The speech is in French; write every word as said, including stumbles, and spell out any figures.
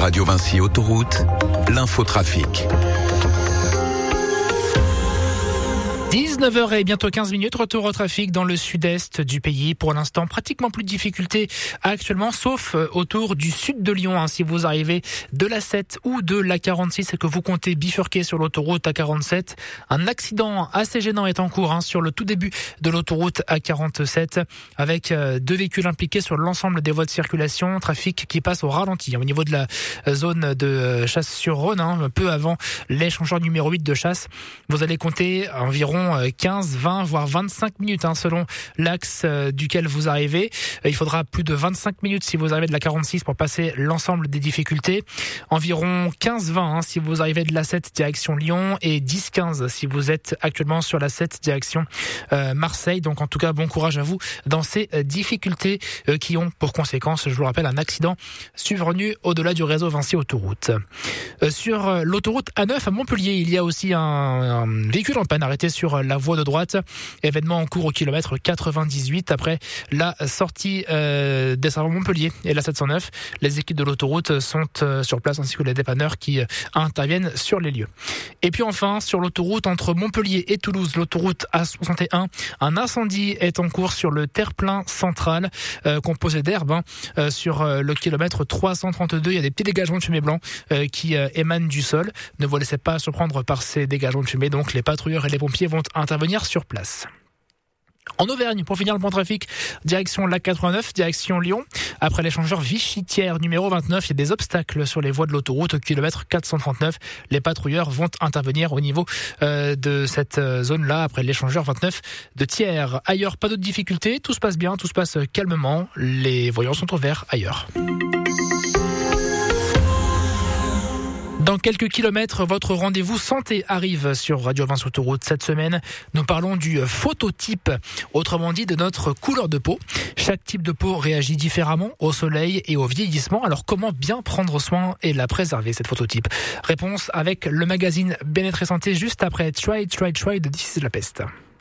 Radio Vinci Autoroute, l'infotrafic. dix-neuf heures et bientôt quinze minutes, retour au trafic dans le sud-est du pays. Pour l'instant, pratiquement plus de difficultés actuellement, sauf autour du sud de Lyon. Hein, si vous arrivez de l'A sept ou de l'A quarante-six et que vous comptez bifurquer sur l'autoroute A quarante-sept, un accident assez gênant est en cours hein, sur le tout début de l'autoroute A quarante-sept, avec euh, deux véhicules impliqués sur l'ensemble des voies de circulation. Trafic qui passe au ralenti hein, au niveau de la zone de Chasse-sur-Rhône, hein, peu avant l'échangeur numéro huit de Chasse. Vous allez compter environ quinze, vingt, voire vingt-cinq minutes hein, selon l'axe euh, duquel vous arrivez. Euh, il faudra plus de vingt-cinq minutes si vous arrivez de la quarante-six pour passer l'ensemble des difficultés. Environ quinze vingt hein, si vous arrivez de l'A sept direction Lyon et dix quinze si vous êtes actuellement sur l'A sept direction euh, Marseille. Donc en tout cas, bon courage à vous dans ces euh, difficultés euh, qui ont pour conséquence, je vous le rappelle, un accident survenu au-delà du réseau Vinci Autoroute. Euh, sur euh, l'autoroute A neuf à Montpellier, il y a aussi un, un véhicule en panne arrêté sur la voie de droite. Événement en cours au kilomètre quatre-vingt-dix-huit après la sortie euh, des Desservant Montpellier et la sept cent neuf. Les équipes de l'autoroute sont euh, sur place ainsi que les dépanneurs qui euh, interviennent sur les lieux. Et puis enfin, sur l'autoroute entre Montpellier et Toulouse, l'autoroute A soixante et un, un incendie est en cours sur le terre-plein central euh, composé d'herbe. Hein, euh, sur euh, le kilomètre trois cent trente-deux, il y a des petits dégagements de fumée blanc euh, qui euh, émanent du sol. Ne vous laissez pas surprendre par ces dégagements de fumée. Donc les patrouilleurs et les pompiers vont intervenir sur place. En Auvergne, pour finir le point trafic, direction l'A quatre-vingt-neuf, direction Lyon. Après l'échangeur Vichy-Thiers numéro vingt-neuf, il y a des obstacles sur les voies de l'autoroute au kilomètre quatre cent trente-neuf. Les patrouilleurs vont intervenir au niveau euh, de cette zone-là après l'échangeur vingt-neuf de Thiers. Ailleurs, pas d'autres difficultés, tout se passe bien, tout se passe calmement. Les voyants sont au vert ailleurs. Dans quelques kilomètres, votre rendez-vous santé arrive sur Radio Vinci Autoroute. Cette semaine, nous parlons du phototype, autrement dit de notre couleur de peau. Chaque type de peau réagit différemment au soleil et au vieillissement. Alors comment bien prendre soin et la préserver, cette phototype? Réponse avec le magazine Bien-être et Santé juste après Try, Try, Try de This is la peste.